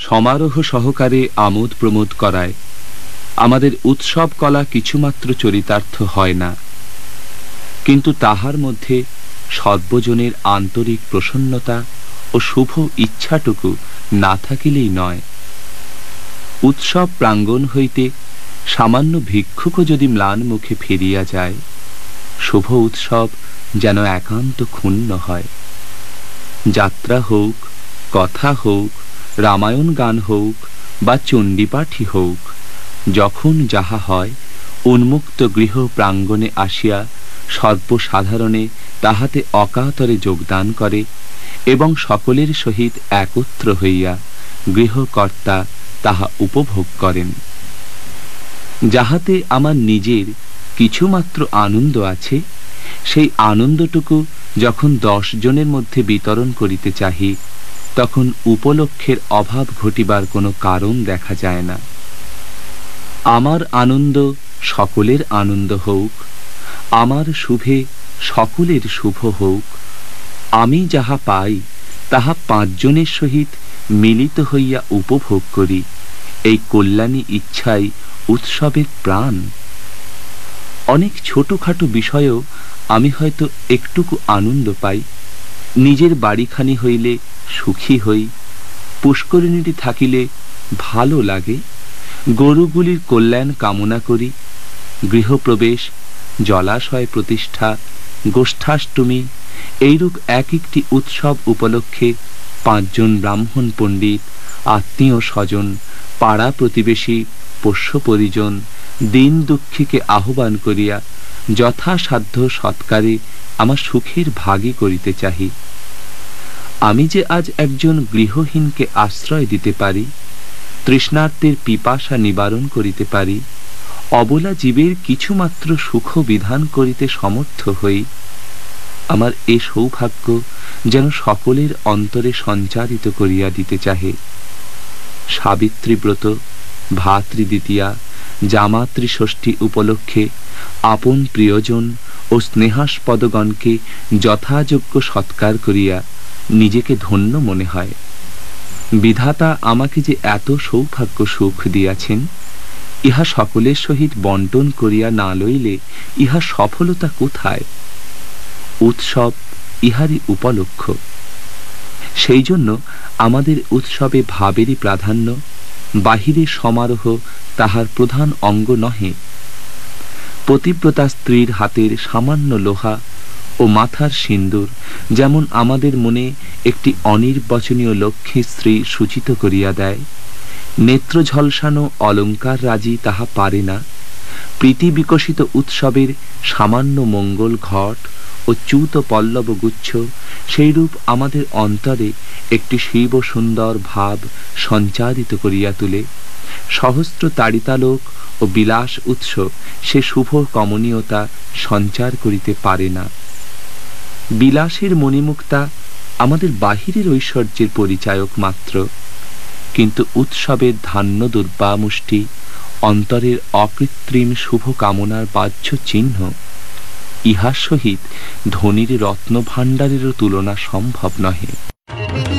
সমারোহ সহকারে আমোদ প্রমোদ করায় আমাদের উৎসব কলা কিছুমাত্র চরিতার্থ হয় না, কিন্তু তাহার মধ্যে সর্বজনের আন্তরিক প্রসন্নতা ও শুভ ইচ্ছাটুকু না থাকিলেই নয়। উৎসব প্রাঙ্গণ হইতে সামান্য ভিক্ষুকও যদি ম্লান মুখে ফিরিয়া যায়, শুভ উৎসব যেন একান্ত ক্ষুণ্ণ হয়। যাত্রা হোক, কথা হোক, রামায়ণ গান হোক বা চণ্ডীপাঠই হোক, যখন যাহা হয় উন্মুক্ত গৃহ প্রাঙ্গণে আসিয়া সর্বসাধারণে তাহাতে অকাতরে যোগদান করে এবং সকলের সহিত একত্র হইয়া গৃহকর্তা তাহা উপভোগ করেন। যাহাতে আমার নিজের কিছুমাত্র আনন্দ আছে, সেই আনন্দটুকু যখন 10 জনের মধ্যে বিতরণ করিতে চাহি, তখন উপলক্ষের অভাব ঘটিবার কোনো কারণ দেখা যায় না। আমার আনন্দ সকলের আনন্দ হোক, আমার শুভে সকলের শুভ হোক, আমি যাহা পাই তাহা 5 জনের সহিত মিলিত হইয়া উপভোগ করি, এই কল্যাণী ইচ্ছাই উৎসবের প্রাণ। অনেক ছোটখাটো বিষয়েও আমি হয়তো একটুকু আনন্দ পাই। নিজের বাড়িখানি হইলে সুখী হই, পুষ্করিণীটি থাকিলে ভালো লাগে, গরুগুলির কল্যাণ কামনা করি। গৃহপ্রবেশ, জলাশয় প্রতিষ্ঠা, গোষ্ঠাষ্টমী, এইরূপ এক একটি উৎসব উপলক্ষে 5 জন ব্রাহ্মণ পণ্ডিত, আত্মীয় স্বজন, পাড়া প্রতিবেশী, পোষ্য পরিজন, দিন দুঃখীকে আহ্বান করিয়া যথাসাধ্য সৎকারে আমার সুখের ভাগী করিতে চাহি। আমি যে আজ একজন গৃহহীনকে আশ্রয় দিতে পারি, তৃষ্ণার্তের পিপাসা নিবারণ করিতে পারি, অবলা জীবের কিছুমাত্র সুখ বিধান করিতে সমর্থ হই, আমার এ সৌভাগ্য যেন সকলের অন্তরে সঞ্চারিত করিয়া দিতে চাহে। সাবিত্রী ব্রত, ভাতৃদ্বিতীয়া, জামাতৃ ষষ্ঠী উপলক্ষে আপন প্রিয়জন ও স্নেহাস্পদগণকে যথাযোগ্য সৎকার করিয়া নিজেকে ধন্য মনে হয়। বিধাতা আমাকে যে এত সৌভাগ্য সুখ দিয়াছেন, ইহা সকলের সহিত বন্টন করিয়া না লইলে ইহা সফলতা কোথায়? উৎসব ইহারই উপলক্ষ। সেই জন্য আমাদের উৎসবে ভাবেরই প্রাধান্য, বাহিরের সমারোহ তাহার প্রধান অঙ্গ নহে। পতিব্রতা স্ত্রীর হাতের সামান্য লোহা ও মাথার সিন্দুর যেমন আমাদের মনে একটি অনির্বচনীয় লক্ষ্মী স্ত্রী সূচিত করিয়া দেয়, নেত্র ঝলসানো অলঙ্কার রাজি তাহা পারে না। প্রীতি বিকশিত উৎসবের সামান্য মঙ্গল ঘট ও চ্যুত পল্লব গুচ্ছ সেইরূপ আমাদের অন্তরে একটি শিব সুন্দর ভাব সঞ্চারিত করিয়া তুলে। সহস্র তাড়িতালোক ও বিলাস উৎস সে শুভ কমনীয়তা সঞ্চার করিতে পারে না। বিলাসের মণিমুক্তা আমাদের বাহিরের ঐশ্বর্যের পরিচায়ক মাত্র, কিন্তু উৎসবের ধান্য দুর্বামুষ্টি অন্তরের অকৃত্রিম শুভ কামনার বাহ্য চিহ্ন। ইহার সহিত ধনীর রত্নভাণ্ডারেরও তুলনা সম্ভব নহে।